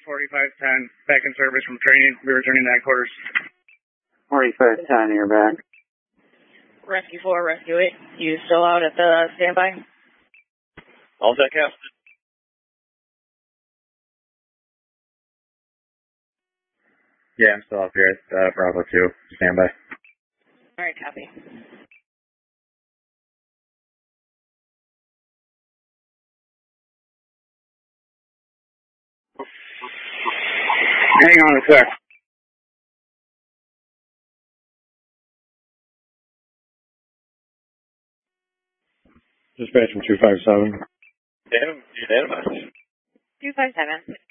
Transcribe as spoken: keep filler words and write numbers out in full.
forty-five ten, back in service from training. We're returning to headquarters. forty-five ten, you're back. Rescue four, Rescue eight. You still out at the standby? All set, Cap. Yeah, I'm still up here at uh, Bravo two. Standby. All right, copy. Hang on a sec. Dispatch from two five seven. Unanimous. two five seven.